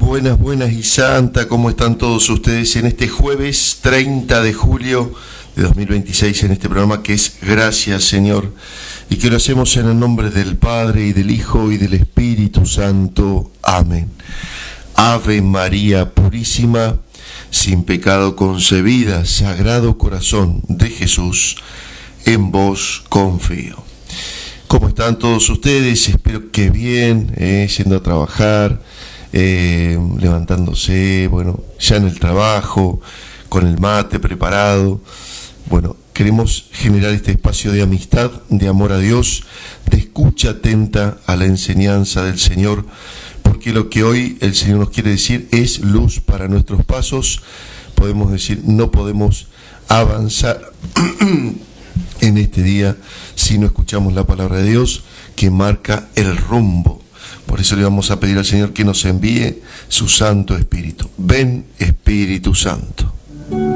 Buenas, buenas y santa, ¿cómo están todos ustedes en este jueves 30 de julio de 2026 en este programa que es Gracias Señor y que lo hacemos en el nombre del Padre y del Hijo y del Espíritu Santo? Amén. Ave María Purísima, sin pecado concebida, Sagrado Corazón de Jesús, en vos confío. ¿Cómo están todos ustedes? Espero que bien, yendo a trabajar, levantándose, bueno, ya en el trabajo, con el mate preparado. Bueno, queremos generar este espacio de amistad, de amor a Dios, de escucha atenta a la enseñanza del Señor, porque lo que hoy el Señor nos quiere decir es luz para nuestros pasos. Podemos decir, no podemos avanzar en este día si no escuchamos la palabra de Dios que marca el rumbo. Por eso le vamos a pedir al Señor que nos envíe su Santo Espíritu. Ven, Espíritu Santo.